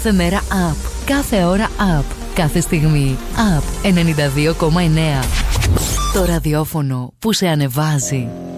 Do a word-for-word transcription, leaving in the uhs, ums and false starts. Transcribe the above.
Κάθε μέρα up. Κάθε ώρα up. Κάθε στιγμή up. ενενήντα δύο κόμμα εννέα. Το ραδιόφωνο που σε ανεβάζει.